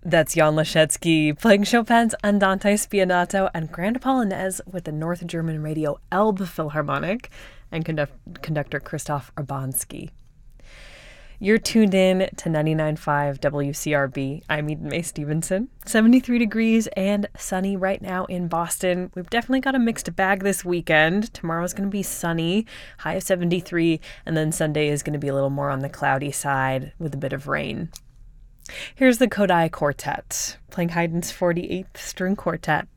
That's Jan Leschetski playing Chopin's Andante Spianato and Grand Polonaise with the North German Radio Elbe Philharmonic and conductor Christoph Urbanski. You're tuned in to 99.5 WCRB. I'm Eden Mae Stevenson. 73 degrees and sunny right now in Boston. We've definitely got a mixed bag this weekend. Tomorrow's going to be sunny, high of 73, and then Sunday is going to be a little more on the cloudy side with a bit of rain. Here's the Kodály Quartet playing Haydn's 48th String Quartet.